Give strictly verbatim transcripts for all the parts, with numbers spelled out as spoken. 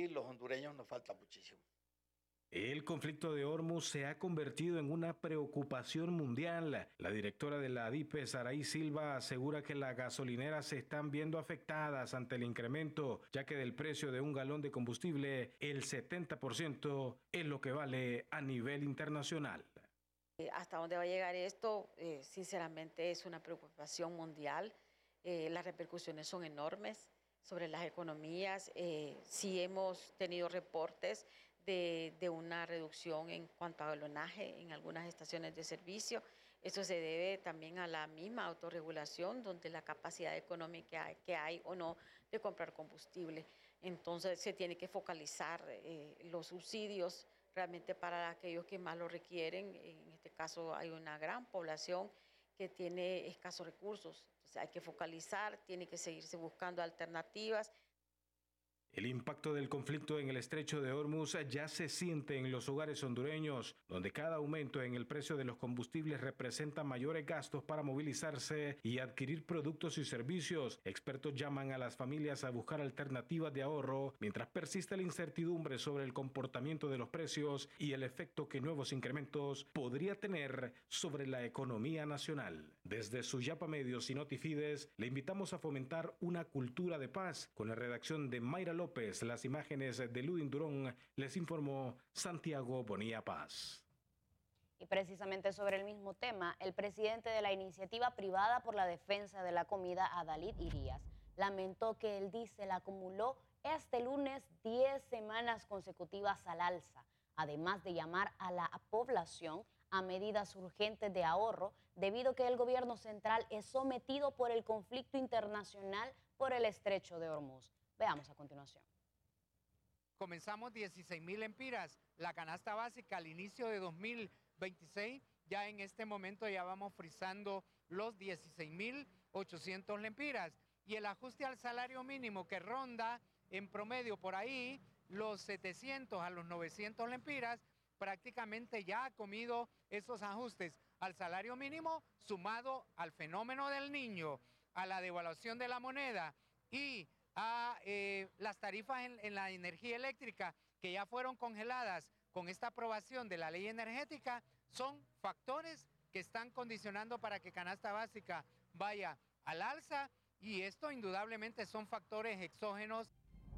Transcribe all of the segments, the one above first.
y los hondureños nos falta muchísimo. El conflicto de Hormuz se ha convertido en una preocupación mundial. La directora de la ADIPE, Saraí Silva, asegura que las gasolineras se están viendo afectadas ante el incremento, ya que del precio de un galón de combustible, el setenta por ciento es lo que vale a nivel internacional. Hasta dónde va a llegar esto, eh, sinceramente es una preocupación mundial. Eh, las repercusiones son enormes sobre las economías. Eh, sí hemos tenido reportes de, de una reducción en cuanto a galonaje en algunas estaciones de servicio. Esto se debe también a la misma autorregulación, donde la capacidad económica que hay o no de comprar combustible. Entonces se tiene que focalizar eh, los subsidios realmente para aquellos que más lo requieren. En este caso hay una gran población que tiene escasos recursos. Entonces hay que focalizar, tiene que seguirse buscando alternativas. El impacto del conflicto en el estrecho de Hormuz ya se siente en los hogares hondureños, donde cada aumento en el precio de los combustibles representa mayores gastos para movilizarse y adquirir productos y servicios. Expertos llaman a las familias a buscar alternativas de ahorro, mientras persiste la incertidumbre sobre el comportamiento de los precios y el efecto que nuevos incrementos podría tener sobre la economía nacional. Desde Suyapa Medios y Notifides, le invitamos a fomentar una cultura de paz. Con la redacción de Mayra López, las imágenes de Ludin Durón, les informó Santiago Bonilla Paz. Y precisamente sobre el mismo tema, el presidente de la Iniciativa Privada por la Defensa de la Comida, Adalid Irías, lamentó que el diésel acumuló este lunes diez semanas consecutivas al alza, además de llamar a la población a medidas urgentes de ahorro, debido a que el gobierno central es sometido por el conflicto internacional por el estrecho de Hormuz. Veamos a continuación. Comenzamos dieciséis mil lempiras, la canasta básica al inicio de dos mil veintiséis, ya en este momento ya vamos frisando los dieciséis mil ochocientos lempiras, y el ajuste al salario mínimo que ronda en promedio por ahí los setecientos a los novecientos lempiras, prácticamente ya ha comido esos ajustes al salario mínimo, sumado al fenómeno del niño, a la devaluación de la moneda y a eh, las tarifas en, en la energía eléctrica que ya fueron congeladas con esta aprobación de la ley energética, son factores que están condicionando para que canasta básica vaya al alza, y esto indudablemente son factores exógenos.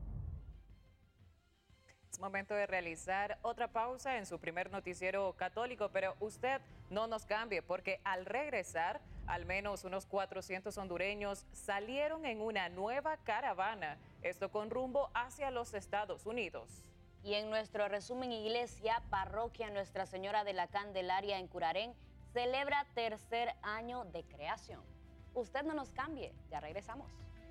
Es momento de realizar otra pausa en su primer noticiero católico, pero usted no nos cambie, porque al regresar, al menos unos cuatrocientos hondureños salieron en una nueva caravana, esto con rumbo hacia los Estados Unidos. Y en nuestro resumen, Iglesia Parroquia Nuestra Señora de la Candelaria en Curarén celebra tercer año de creación. Usted no nos cambie, ya regresamos.